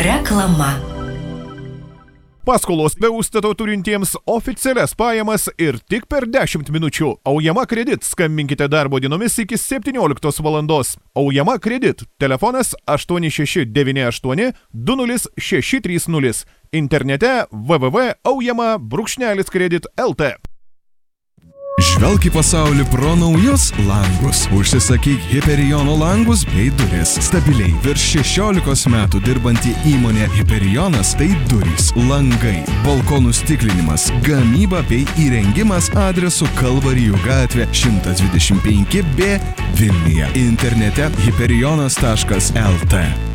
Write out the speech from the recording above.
Reklama. Paskolos be užstato turintiems oficialias pajamas ir tik per 10 minučių. Aujama Kredit. Skambinkite darbo dienomis iki 17 valandos. Aujama Kredit. Telefonas 8698 20630. Internete www.aujama-kredit.lt. Žvelk į pasaulį pro naujus langus. Užsisakyk Hyperiono langus bei duris. Stabiliai virš 16 metų dirbanti įmonė Hyperionas tai durys, langai, balkonų stiklinimas, gamyba bei įrengimas adresu Kalvarijų gatvė 125B Vilniuje. Internete hyperionas.lt.